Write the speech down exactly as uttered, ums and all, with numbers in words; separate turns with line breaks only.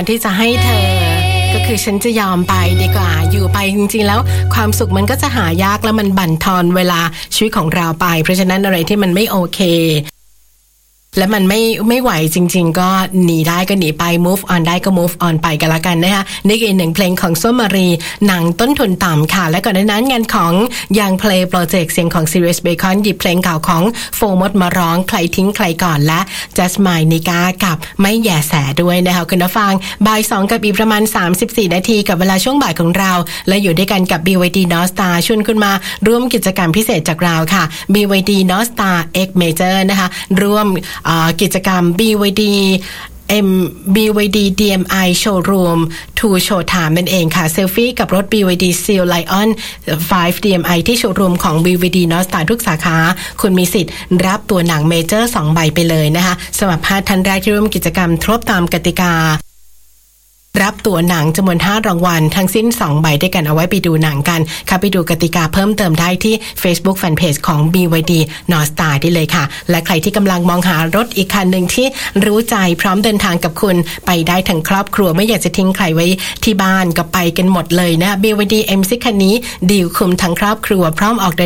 วัลที่จะให้เธอก็คือฉันจะยอมไปดีกว่าอยู่ไปจริงๆแล้วความสุขมันก็จะหายากแล้วมันบั่นทอนเวลาชีวิตของเราไปเพราะฉะนั้นอะไรที่มันไม่โอเคและมันไม่ไม่ไหวจริงๆก็หนีได้ก็หนีไป move on ได้ก็ move on ไปกันละกันนะคะนี่คือหนึ่งเพลงของส้มมารีหนังต้นทุนต่ำค่ะและก่อนหน้านั้นงานของยังเพลงโปรเจกต์เสียงของ Sirius Bacon หยิบเพลงเก่าของโฟมดมาร้องใครทิ้งใครก่อนและ Jasmine นิกากับไม่แย่แสด้วยนะคะคุณผู้ฟังบ่ายสองกับอีกประมาณสามสิบสี่นาทีกับเวลาช่วงบ่ายของเราและอยู่ด้วยกันกับ บี วาย ดี North Star ชวนคุณมาร่วมกิจกรรมพิเศษจากเราค่ะ บี วาย ดี North Star X Major นะคะร่วมกิจกรรม บี วาย ดี M บี วาย ดี ดี เอ็ม ไอ Showroom to Showtime นั่นเองค่ะเซลฟี่กับรถ บี วาย ดี Seal Lion ไฟว์ ดี เอ็ม ไอ ที่โชว์รูมของ บี วาย ดี North Star ทุกสาขาคุณมีสิทธิ์รับตัวหนังเมเจอร์สองใบไปเลยนะคะสำหรับห้าท่านแรกที่ร่วมกิจกรรมครบตามกติการั รับตั๋วหนังจำนวนห้ารางวัลทั้งสิ้นสองใบด้วยกันเอาไว้ไปดูหนังกันค่ะไปดูกติกาเพิ่มเติมได้ที่ Facebook Fanpage ของ บี วาย ดี North Star ได้เลยค่ะและใครที่กำลังมองหารถอีกคันหนึ่งที่รู้ใจพร้อมเดินทางกับคุณไปได้ทั้งครอบครัวไม่อยากจะทิ้งใครไว้ที่บ้านก็ไปกันหมดเลยนะ บี วาย ดี เอ็ม ซิก คันนี้ดีลคุมทั้งครอบครัวพร้อมออก